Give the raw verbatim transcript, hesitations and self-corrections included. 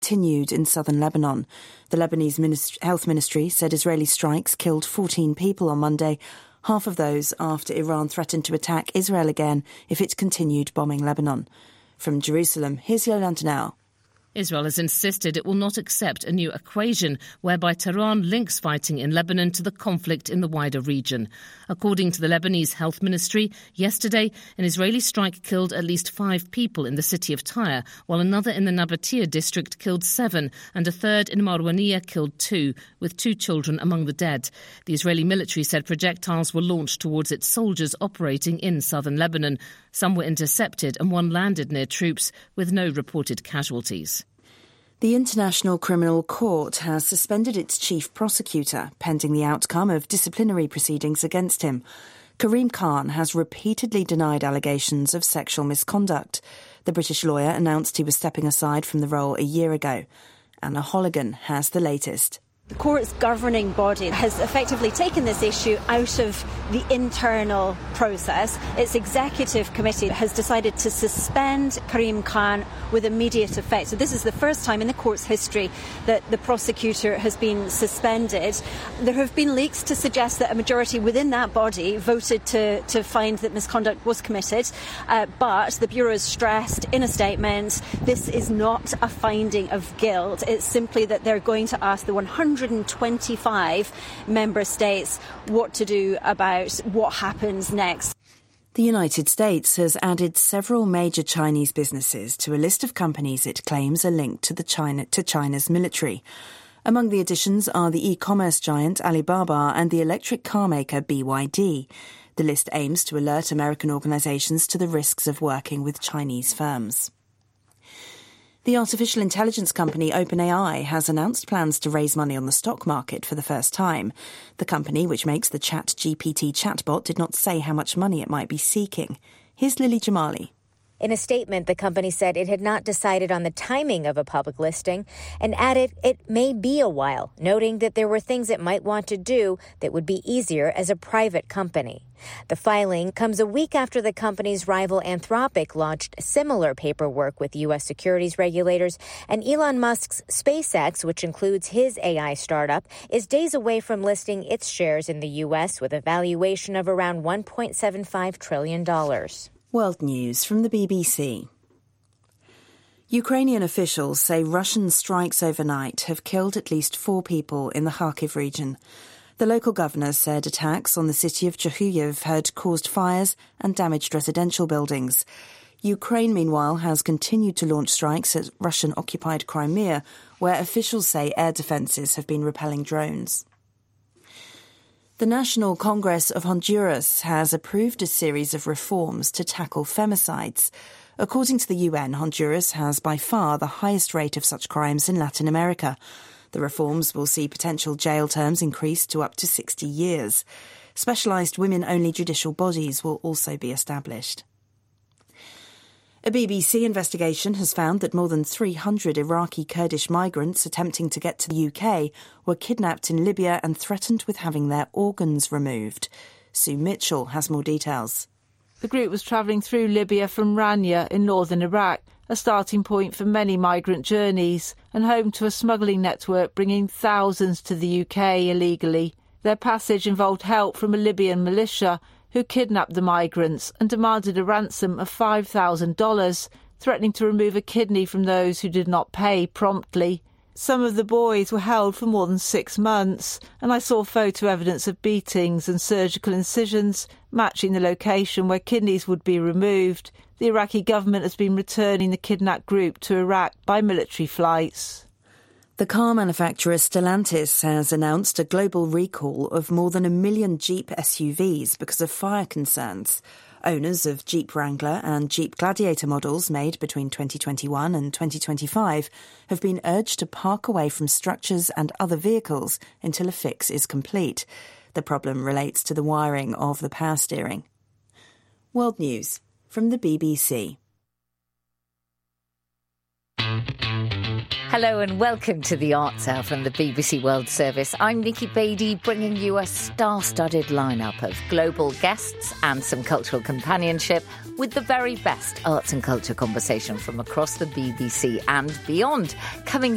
continued in southern Lebanon. The Lebanese Minist- Health Ministry said Israeli strikes killed fourteen people on Monday, half of those after Iran threatened to attack Israel again if it continued bombing Lebanon. From Jerusalem, here's Yolanda Now. Israel has insisted it will not accept a new equation whereby Tehran links fighting in Lebanon to the conflict in the wider region. According to the Lebanese Health Ministry, yesterday an Israeli strike killed at least five people in the city of Tyre, while another in the Nabatea district killed seven and a third in Marwaniyah killed two, with two children among the dead. The Israeli military said projectiles were launched towards its soldiers operating in southern Lebanon. Some were intercepted and one landed near troops, with no reported casualties. The International Criminal Court has suspended its chief prosecutor, pending the outcome of disciplinary proceedings against him. Karim Khan has repeatedly denied allegations of sexual misconduct. The British lawyer announced he was stepping aside from the role a year ago. Anna Holligan has the latest. The court's governing body has effectively taken this issue out of the internal process. Its executive committee has decided to suspend Karim Khan with immediate effect. So this is the first time in the court's history that the prosecutor has been suspended. There have been leaks to suggest that a majority within that body voted to, to find that misconduct was committed. Uh, but the Bureau has stressed in a statement, this is not a finding of guilt. It's simply that they're going to ask the one hundred twenty-five member states what to do about what happens next. The United States has added several major Chinese businesses to a list of companies it claims are linked to the China to China's military. Among the additions are the e-commerce giant Alibaba and the electric car maker B Y D. The list aims to alert American organizations to the risks of working with Chinese firms. The artificial intelligence company OpenAI has announced plans to raise money on the stock market for the first time. The company, which makes the ChatGPT chatbot, did not say how much money it might be seeking. Here's Lily Jamali. In a statement, the company said it had not decided on the timing of a public listing and added it may be a while, noting that there were things it might want to do that would be easier as a private company. The filing comes a week after the company's rival Anthropic launched similar paperwork with U S securities regulators, and Elon Musk's SpaceX, which includes his A I startup, is days away from listing its shares in the U S with a valuation of around one point seven five trillion dollars. World News from the B B C. Ukrainian officials say Russian strikes overnight have killed at least four people in the Kharkiv region. The local governor said attacks on the city of Chuhuyev had caused fires and damaged residential buildings. Ukraine, meanwhile, has continued to launch strikes at Russian-occupied Crimea, where officials say air defences have been repelling drones. The National Congress of Honduras has approved a series of reforms to tackle femicides. According to the U N, Honduras has by far the highest rate of such crimes in Latin America. The reforms will see potential jail terms increased to up to sixty years. Specialised women-only judicial bodies will also be established. A B B C investigation has found that more than three hundred Iraqi Kurdish migrants attempting to get to the U K were kidnapped in Libya and threatened with having their organs removed. Sue Mitchell has more details. The group was travelling through Libya from Rania in northern Iraq, a starting point for many migrant journeys and home to a smuggling network bringing thousands to the U K illegally. Their passage involved help from a Libyan militia who kidnapped the migrants and demanded a ransom of five thousand dollars, threatening to remove a kidney from those who did not pay promptly. Some of the boys were held for more than six months, and I saw photo evidence of beatings and surgical incisions matching the location where kidneys would be removed. The Iraqi government has been returning the kidnapped group to Iraq by military flights. The car manufacturer Stellantis has announced a global recall of more than a million Jeep S U Vs because of fire concerns. Owners of Jeep Wrangler and Jeep Gladiator models made between twenty twenty-one and twenty twenty-five have been urged to park away from structures and other vehicles until a fix is complete. The problem relates to the wiring of the power steering. World News from the B B C. Hello and welcome to the Arts Hour from the B B C World Service. I'm Nikki Beattie, bringing you a star-studded lineup of global guests and some cultural companionship with the very best arts and culture conversation from across the B B C and beyond. Coming